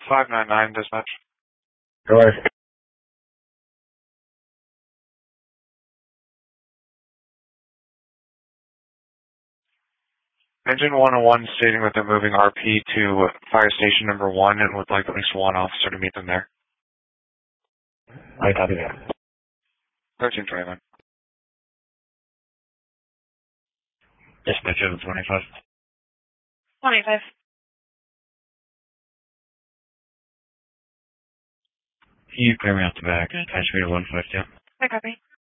599 dispatch. Go ahead. Engine 101 stating that they're moving RP to fire station number 1 and would like at least one officer to meet them there. I copy that. 1321. Dispatch of 25. 25. Can you clear me out the back? Attach me to 150. I copy.